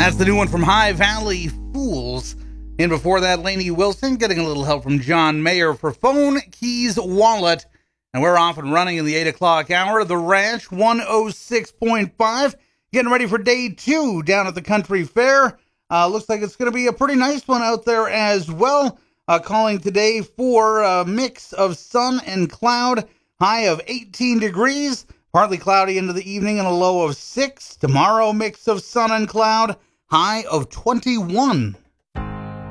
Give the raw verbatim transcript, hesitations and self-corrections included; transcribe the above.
That's the new one from High Valley Fools. And before that, Lainey Wilson getting a little help from John Mayer for Phone, Keys, Wallet. And we're off and running in the eight o'clock hour. The Ranch one oh six point five. Getting ready for day two down at the Country Fair. Uh, looks like it's going to be a pretty nice one out there as well. Uh, calling today for a mix of sun and cloud. High of eighteen degrees. Partly cloudy into the evening and a low of six. Tomorrow, mix of sun and cloud. High of twenty-one.